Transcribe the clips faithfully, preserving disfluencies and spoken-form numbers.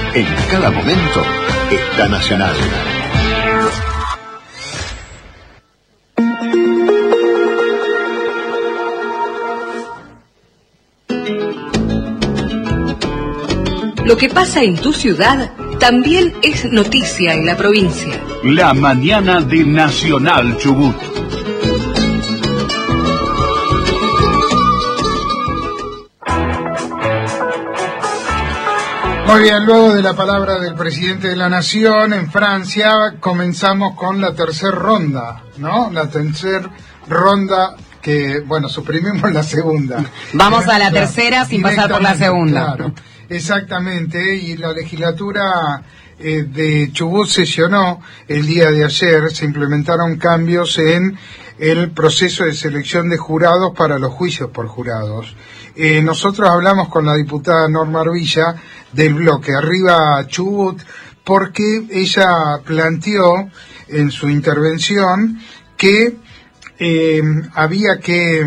En cada momento está Nacional. Lo que pasa en tu ciudad también es noticia en la provincia. La mañana de Nacional Chubut. Muy bien, luego de la palabra del presidente de la Nación en Francia, comenzamos con la tercera ronda, ¿no? La tercera ronda que, bueno, suprimimos la segunda. Vamos a la tercera sin pasar por la segunda. Claro, exactamente, y la legislatura eh, de Chubut sesionó el día de ayer, se implementaron cambios en el proceso de selección de jurados para los juicios por jurados. Eh, nosotros hablamos con la diputada Norma Arbilla del bloque Arriba Chubut, porque ella planteó en su intervención que eh, había que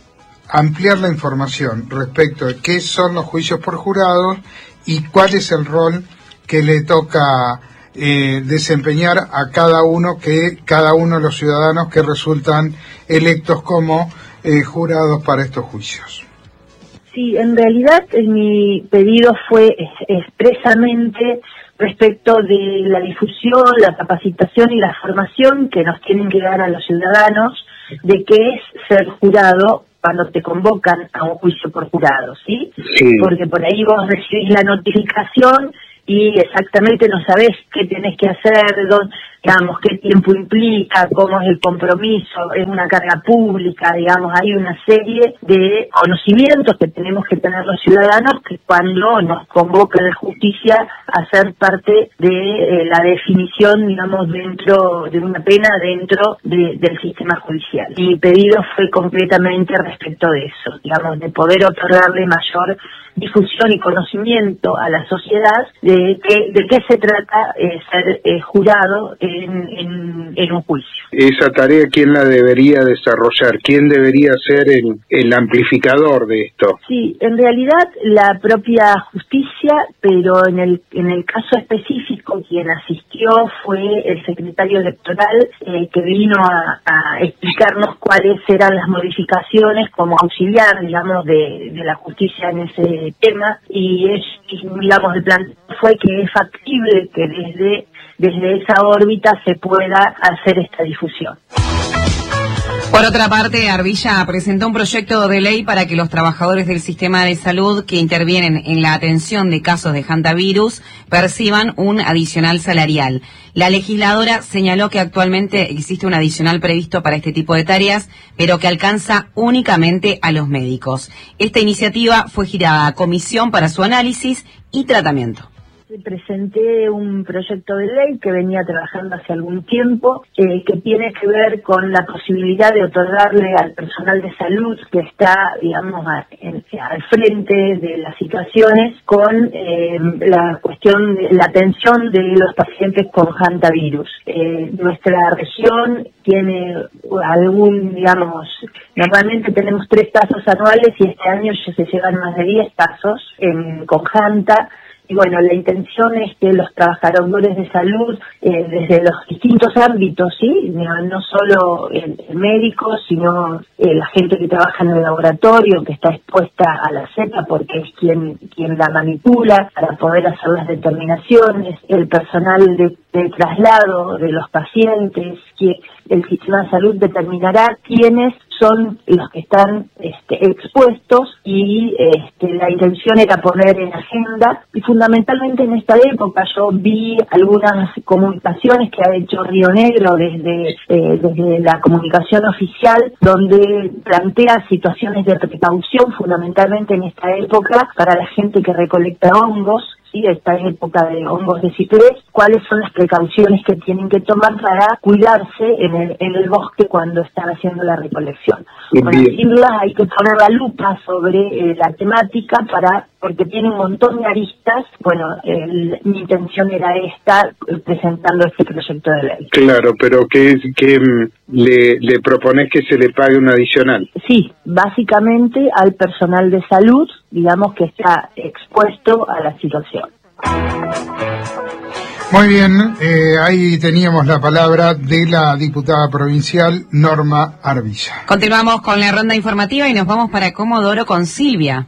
ampliar la información respecto de qué son los juicios por jurados y cuál es el rol que le toca eh, desempeñar a cada uno que cada uno de los ciudadanos que resultan electos como eh, jurados para estos juicios. Sí, en realidad eh, mi pedido fue expresamente respecto de la difusión, la capacitación y la formación que nos tienen que dar a los ciudadanos de qué es ser jurado cuando te convocan a un juicio por jurado, ¿sí? Sí. Porque por ahí vos recibís la notificación y exactamente no sabés qué tenés que hacer, dónde, digamos, qué tiempo implica, cómo es el compromiso, es una carga pública, digamos, hay una serie de conocimientos que tenemos que tener los ciudadanos que cuando nos convoca la justicia a ser parte de eh, la definición, digamos, dentro de una pena dentro de, del sistema judicial. Mi pedido fue completamente respecto de eso, digamos, de poder otorgarle mayor difusión y conocimiento a la sociedad de, que, de qué se trata eh, ser eh, jurado en, en, en un juicio. Esa tarea, ¿quién la debería desarrollar? ¿Quién debería ser el, el amplificador de esto? Sí, en realidad la propia justicia, pero en el, en el caso específico quien asistió fue el secretario electoral eh, que vino a, a explicarnos cuáles eran las modificaciones como auxiliar, digamos, de, de la justicia en ese tema, y es, digamos, el plan fue que es factible que desde desde esa órbita se pueda hacer esta difusión. Por otra parte, Arbilla presentó un proyecto de ley para que los trabajadores del sistema de salud que intervienen en la atención de casos de hantavirus perciban un adicional salarial. La legisladora señaló que actualmente existe un adicional previsto para este tipo de tareas, pero que alcanza únicamente a los médicos. Esta iniciativa fue girada a comisión para su análisis y tratamiento. Presenté un proyecto de ley que venía trabajando hace algún tiempo, eh, que tiene que ver con la posibilidad de otorgarle al personal de salud que está, digamos, a, en, al frente de las situaciones con eh, la cuestión de la atención de los pacientes con hantavirus. Eh, nuestra región tiene algún, digamos, normalmente tenemos tres casos anuales y este año ya se llevan más de diez casos en, con hanta. Y bueno, la intención es que los trabajadores de salud, eh, desde los distintos ámbitos, sí, no, no solo el, el médico, sino eh, la gente que trabaja en el laboratorio, que está expuesta a la cepa porque es quien quien la manipula para poder hacer las determinaciones, el personal de, de traslado de los pacientes, que el sistema de salud determinará quiénes son los que están este, expuestos y este, la intención era poner en agenda, y fundamentalmente en esta época yo vi algunas comunicaciones que ha hecho Río Negro desde, eh, desde la comunicación oficial, donde plantea situaciones de precaución fundamentalmente en esta época para la gente que recolecta hongos. Sí, esta época de hongos de ciprés, cuáles son las precauciones que tienen que tomar para cuidarse en el, en el bosque cuando están haciendo la recolección. Por decirlas, hay que poner la lupa sobre eh, la temática para porque tiene un montón de aristas. Bueno, el, mi intención era esta, presentando este proyecto de ley. Claro, pero ¿qué, qué le, le propones que se le pague un adicional? Sí, básicamente al personal de salud, digamos, que está expuesto a la situación. Muy bien, eh, ahí teníamos la palabra de la diputada provincial Norma Arvilla. Continuamos con la ronda informativa y nos vamos para Comodoro con Silvia.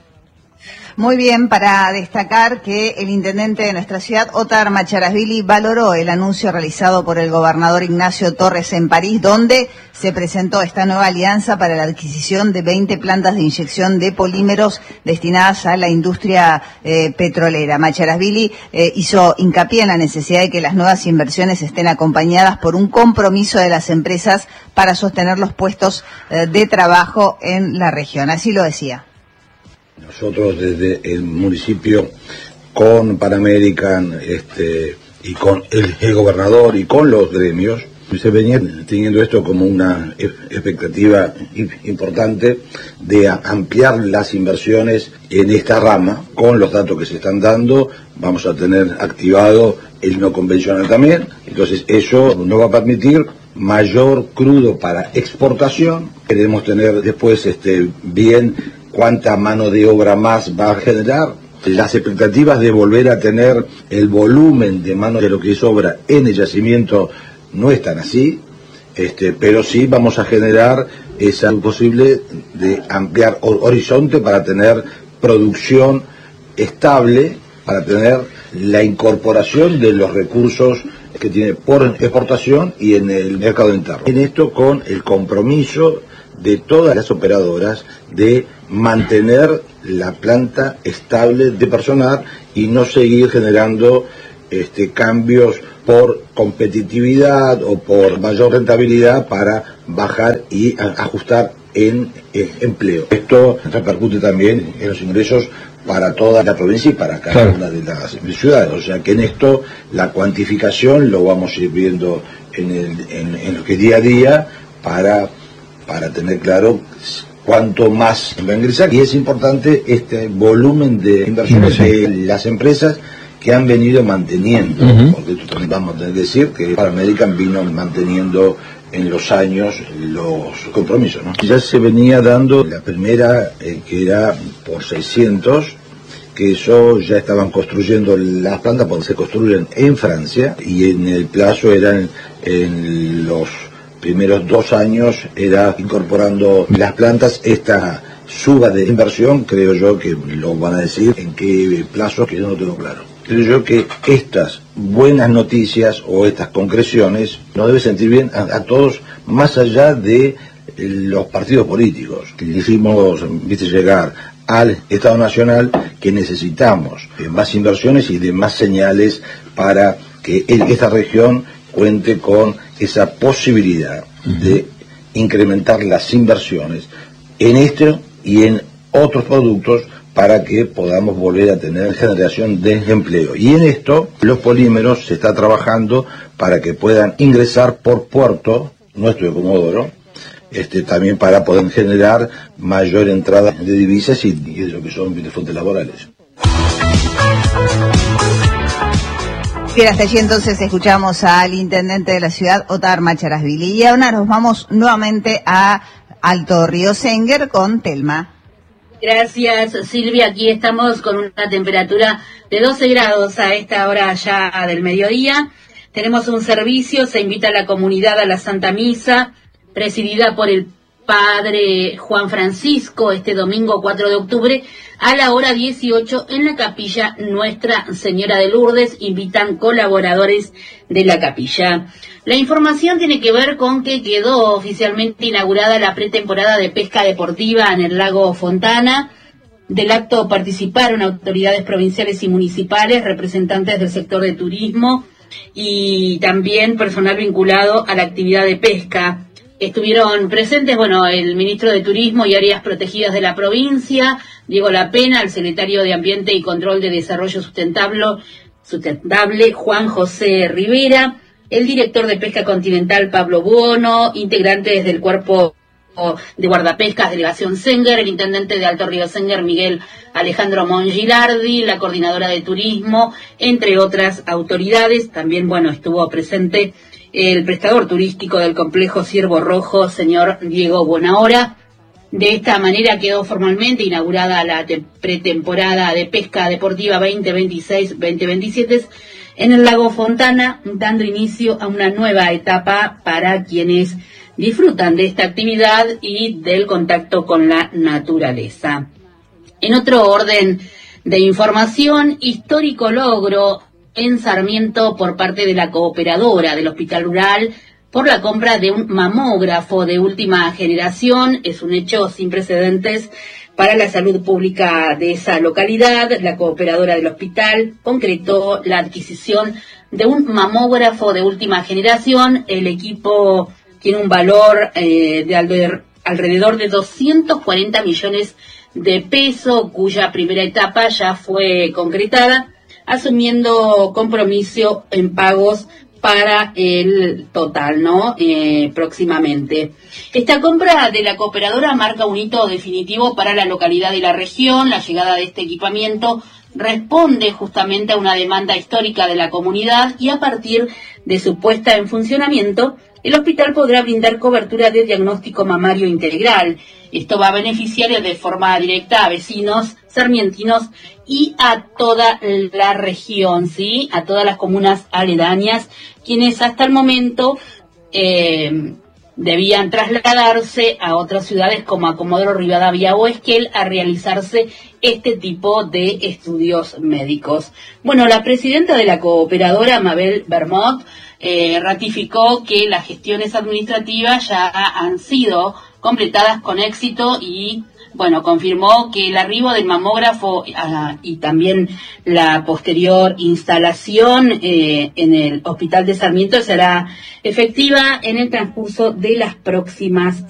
Muy bien, para destacar que el intendente de nuestra ciudad, Ótar Macharasvili, valoró el anuncio realizado por el gobernador Ignacio Torres en París, donde se presentó esta nueva alianza para la adquisición de veinte plantas de inyección de polímeros destinadas a la industria eh, petrolera. Macharasvili eh, hizo hincapié en la necesidad de que las nuevas inversiones estén acompañadas por un compromiso de las empresas para sostener los puestos eh, de trabajo en la región. Así lo decía. Nosotros desde el municipio, con Pan American este, y con el, el gobernador y con los gremios, se venía teniendo esto como una expectativa importante de ampliar las inversiones en esta rama. Con los datos que se están dando, vamos a tener activado el no convencional también. Entonces eso nos va a permitir mayor crudo para exportación. Queremos tener después este, bien cuánta mano de obra más va a generar. Las expectativas de volver a tener el volumen de mano de lo que sobra en el yacimiento no están así, este, pero sí vamos a generar esa posible de ampliar horizonte para tener producción estable, para tener la incorporación de los recursos que tiene por exportación y en el mercado interno. En esto con el compromiso de todas las operadoras de mantener la planta estable de personal y no seguir generando este, cambios por competitividad o por mayor rentabilidad para bajar y ajustar en, en empleo. Esto repercute también en los ingresos para toda la provincia y para cada claro. una de las ciudades. O sea que en esto la cuantificación lo vamos a ir viendo en, el, en, en lo que día a día para, para tener claro cuánto más va a ingresar. Y es importante este volumen de inversiones sí. de las empresas que han venido manteniendo, uh-huh. porque esto también vamos a tener que decir que Pan American vino manteniendo en los años los compromisos, ¿no? Ya se venía dando la primera eh, que era por seiscientos, que eso ya estaban construyendo las plantas porque se construyen en Francia y en el plazo eran en los primeros dos años era incorporando las plantas. Esta suba de inversión creo yo que lo van a decir en qué plazo, que yo no tengo claro. Creo yo que estas buenas noticias o estas concreciones nos debe sentir bien a, a todos, más allá de los partidos políticos. Que hicimos, viste, llegar al Estado Nacional que necesitamos de más inversiones y de más señales para que el, esta región cuente con esa posibilidad uh-huh. de incrementar las inversiones en esto y en otros productos para que podamos volver a tener generación de empleo. Y en esto, los polímeros se está trabajando para que puedan ingresar por puerto, nuestro de Comodoro, este, también para poder generar mayor entrada de divisas y, y de lo que son de fuentes laborales. Bien, hasta allí entonces escuchamos al intendente de la ciudad, Ótar Macharasvili. Y ahora nos vamos nuevamente a Alto Río Senguer con Telma. Gracias, Silvia. Aquí estamos con una temperatura de doce grados a esta hora ya del mediodía. Tenemos un servicio, se invita a la comunidad a la Santa Misa, presidida por el Padre Juan Francisco, este domingo cuatro de octubre, a la hora dieciocho, en la capilla Nuestra Señora de Lourdes. Invitan colaboradores de la capilla. La información tiene que ver con que quedó oficialmente inaugurada la pretemporada de pesca deportiva en el lago Fontana. Del acto participaron autoridades provinciales y municipales, representantes del sector de turismo y también personal vinculado a la actividad de pesca. Estuvieron presentes, bueno, el ministro de Turismo y Áreas Protegidas de la provincia, Diego Lapena, el secretario de Ambiente y Control de Desarrollo Sustentable, sustentable Juan José Rivera, el director de Pesca Continental, Pablo Buono, integrantes del Cuerpo de Guardapescas, Delegación Senguer, el intendente de Alto Río Senguer, Miguel Alejandro Mongilardi, la coordinadora de Turismo, entre otras autoridades. También, bueno, estuvo presente el prestador turístico del complejo Ciervo Rojo, señor Diego Bonahora. De esta manera quedó formalmente inaugurada la pretemporada de pesca deportiva veinte veintiséis veinte veintisiete en el lago Fontana, dando inicio a una nueva etapa para quienes disfrutan de esta actividad y del contacto con la naturaleza. En otro orden de información, histórico logro en Sarmiento por parte de la cooperadora del Hospital Rural por la compra de un mamógrafo de última generación. Es un hecho sin precedentes para la salud pública de esa localidad. La cooperadora del hospital concretó la adquisición de un mamógrafo de última generación. El equipo tiene un valor eh, de alrededor, alrededor de doscientos cuarenta millones de pesos, cuya primera etapa ya fue concretada, asumiendo compromiso en pagos para el total, ¿no? Eh, próximamente. Esta compra de la cooperadora marca un hito definitivo para la localidad y la región. La llegada de este equipamiento responde justamente a una demanda histórica de la comunidad y a partir de su puesta en funcionamiento, el hospital podrá brindar cobertura de diagnóstico mamario integral. Esto va a beneficiar de forma directa a vecinos sarmientinos y a toda la región, ¿sí? A todas las comunas aledañas, quienes hasta el momento eh, debían trasladarse a otras ciudades como a Comodoro Rivadavia o Esquel a realizarse este tipo de estudios médicos. Bueno, la presidenta de la cooperadora, Mabel Bermot, eh, ratificó que las gestiones administrativas ya han sido completadas con éxito y, bueno, confirmó que el arribo del mamógrafo uh, y también la posterior instalación eh, en el Hospital de Sarmiento será efectiva en el transcurso de las próximas